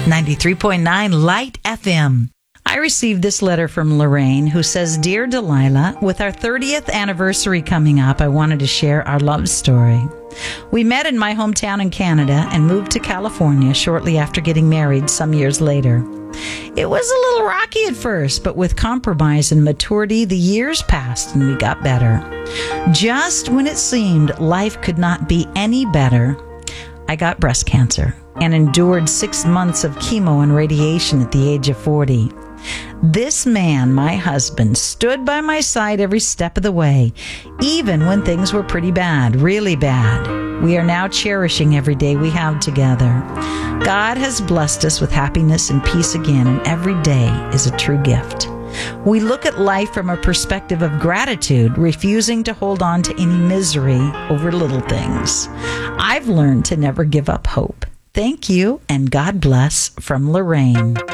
93.9 Light FM. I received this letter from Lorraine, who says, Dear Delilah, with our 30th anniversary coming up, I wanted to share our love story. We met in my hometown in Canada and moved to California shortly after getting married some years later. It was a little rocky at first, but with compromise and maturity, the years passed and we got better. Just when it seemed life could not be any better, I got breast cancer and endured 6 months of chemo and radiation at the age of 40. This man, my husband, stood by my side every step of the way, even when things were pretty bad, really bad. We are now cherishing every day we have together. God has blessed us with happiness and peace again, and every day is a true gift. We look at life from a perspective of gratitude, refusing to hold on to any misery over little things. I've learned to never give up hope. Thank you, and God bless, from Lorraine.